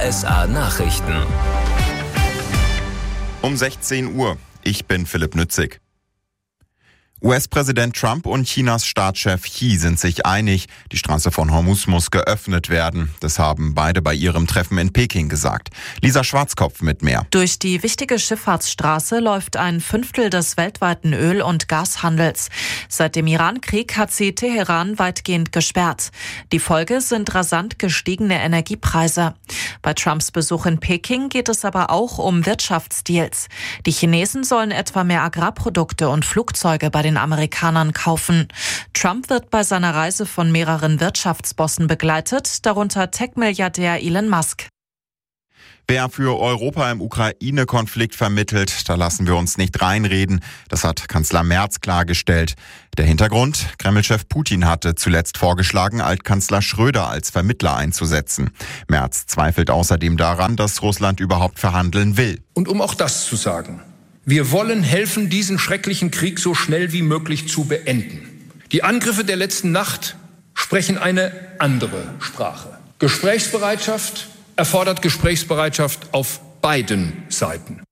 RSA Nachrichten. Um 16 Uhr. Ich bin Philipp Nützig. US-Präsident Trump und Chinas Staatschef Xi sind sich einig, die Straße von Hormuz muss geöffnet werden. Das haben beide bei ihrem Treffen in Peking gesagt. Lisa Schwarzkopf mit mehr. Durch die wichtige Schifffahrtsstraße läuft 1/5 des weltweiten Öl- und Gashandels. Seit dem Iran-Krieg hat sie Teheran weitgehend gesperrt. Die Folge sind rasant gestiegene Energiepreise. Bei Trumps Besuch in Peking geht es aber auch um Wirtschaftsdeals. Die Chinesen sollen etwa mehr Agrarprodukte und Flugzeuge bei den Amerikanern kaufen. Trump wird bei seiner Reise von mehreren Wirtschaftsbossen begleitet, darunter Tech-Milliardär Elon Musk. Wer für Europa im Ukraine-Konflikt vermittelt, da lassen wir uns nicht reinreden. Das hat Kanzler Merz klargestellt. Der Hintergrund? Kreml-Chef Putin hatte zuletzt vorgeschlagen, Altkanzler Schröder als Vermittler einzusetzen. Merz zweifelt außerdem daran, dass Russland überhaupt verhandeln will. Und um auch das zu sagen: Wir wollen helfen, diesen schrecklichen Krieg so schnell wie möglich zu beenden. Die Angriffe der letzten Nacht sprechen eine andere Sprache. Gesprächsbereitschaft erfordert Gesprächsbereitschaft auf beiden Seiten.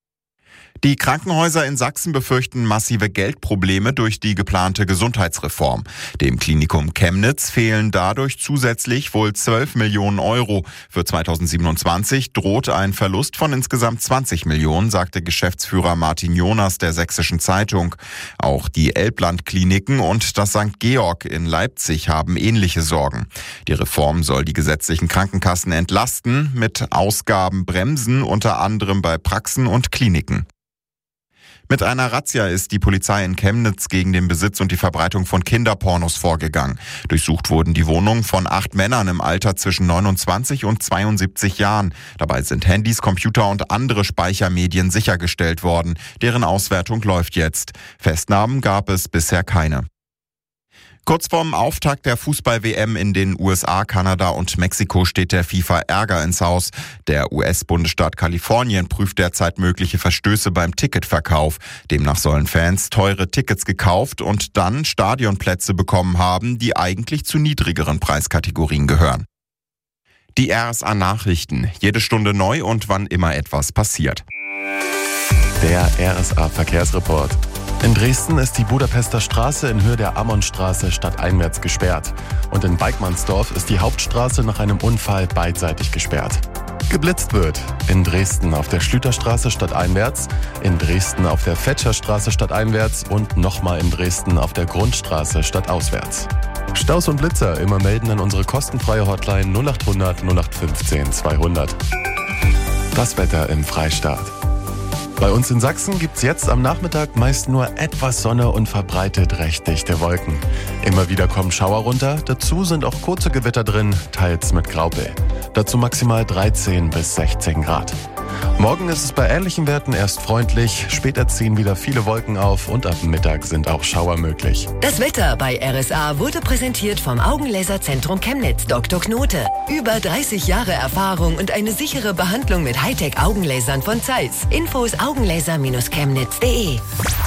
Die Krankenhäuser in Sachsen befürchten massive Geldprobleme durch die geplante Gesundheitsreform. Dem Klinikum Chemnitz fehlen dadurch zusätzlich wohl 12 Millionen Euro. Für 2027 droht ein Verlust von insgesamt 20 Millionen, sagte Geschäftsführer Martin Jonas der Sächsischen Zeitung. Auch die Elbland-Kliniken und das St. Georg in Leipzig haben ähnliche Sorgen. Die Reform soll die gesetzlichen Krankenkassen entlasten, mit Ausgaben bremsen, unter anderem bei Praxen und Kliniken. Mit einer Razzia ist die Polizei in Chemnitz gegen den Besitz und die Verbreitung von Kinderpornos vorgegangen. Durchsucht wurden die Wohnungen von 8 Männern im Alter zwischen 29 und 72 Jahren. Dabei sind Handys, Computer und andere Speichermedien sichergestellt worden. Deren Auswertung läuft jetzt. Festnahmen gab es bisher keine. Kurz vorm Auftakt der Fußball-WM in den USA, Kanada und Mexiko steht der FIFA Ärger ins Haus. Der US-Bundesstaat Kalifornien prüft derzeit mögliche Verstöße beim Ticketverkauf. Demnach sollen Fans teure Tickets gekauft und dann Stadionplätze bekommen haben, die eigentlich zu niedrigeren Preiskategorien gehören. Die RSA Nachrichten. Jede Stunde neu und wann immer etwas passiert. Der RSA Verkehrsreport. In Dresden ist die Budapester Straße in Höhe der Ammonstraße stadteinwärts gesperrt. Und in Beikmannsdorf ist die Hauptstraße nach einem Unfall beidseitig gesperrt. Geblitzt wird in Dresden auf der Schlüterstraße stadteinwärts, in Dresden auf der Fetscherstraße stadteinwärts und nochmal in Dresden auf der Grundstraße stadtauswärts. Staus und Blitzer immer melden an unsere kostenfreie Hotline 0800 0815 200. Das Wetter im Freistaat. Bei uns in Sachsen gibt's jetzt am Nachmittag meist nur etwas Sonne und verbreitet recht dichte Wolken. Immer wieder kommen Schauer runter, dazu sind auch kurze Gewitter drin, teils mit Graupel. Dazu maximal 13 bis 16 Grad. Morgen ist es bei ähnlichen Werten erst freundlich, später ziehen wieder viele Wolken auf und ab Mittag sind auch Schauer möglich. Das Wetter bei RSA wurde präsentiert vom Augenlaserzentrum Chemnitz Dr. Knote. Über 30 Jahre Erfahrung und eine sichere Behandlung mit Hightech-Augenlasern von Zeiss. Infos augenlaser-chemnitz.de.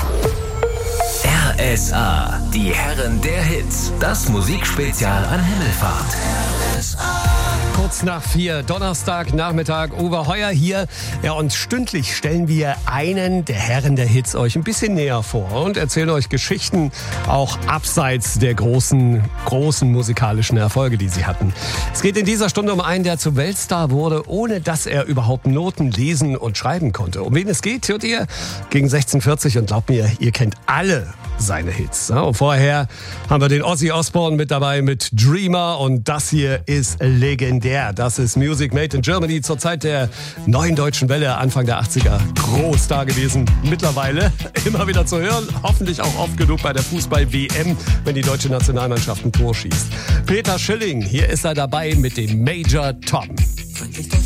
RSA, die Herren der Hits. Das Musikspezial an Himmelfahrt. RSA. Kurz nach 4, Donnerstagnachmittag, Uwe Heuer hier. Ja, und stündlich stellen wir einen der Herren der Hits euch ein bisschen näher vor und erzählen euch Geschichten, auch abseits der großen musikalischen Erfolge, die sie hatten. Es geht in dieser Stunde um einen, der zum Weltstar wurde, ohne dass er überhaupt Noten lesen und schreiben konnte. Um wen es geht, hört ihr gegen 16:40 und glaubt mir, ihr kennt alle seine Hits. Und vorher haben wir den Ozzy Osbourne mit dabei mit Dreamer und das hier ist legendär. Das ist Music Made in Germany zur Zeit der neuen deutschen Welle, Anfang der 80er. Groß da gewesen, mittlerweile immer wieder zu hören, hoffentlich auch oft genug bei der Fußball-WM, wenn die deutsche Nationalmannschaft ein Tor schießt. Peter Schilling, hier ist er dabei mit dem Major Tom.